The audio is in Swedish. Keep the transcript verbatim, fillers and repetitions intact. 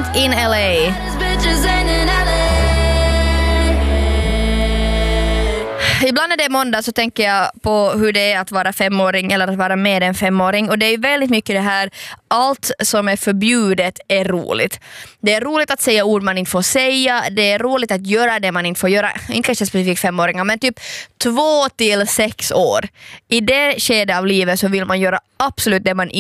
Ain't in L A. Ibland när det är måndag så tänker jag på hur det är att vara femåring eller att vara med en femåring. Och det är ju väldigt mycket det här, allt som är förbjudet är roligt. Det är roligt att säga ord man inte får säga. Det är roligt att göra det man inte får göra. Inte kanske specifikt femåringar, men typ två till sex år. I det skede av livet så vill man göra absolut det man